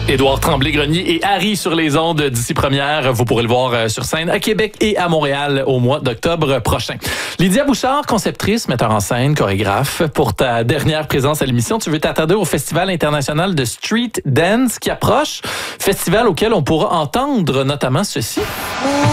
Édouard Tremblay-Grenier et Harry sur les ondes d'ici première. Vous pourrez le voir sur scène à Québec et à Montréal au mois d'octobre prochain. Lydia Bouchard, conceptrice, metteur en scène, chorégraphe. Pour ta dernière présence à l'émission, tu veux t'attarder au Festival international de Street Dance qui approche. Festival auquel on pourra entendre notamment ceci.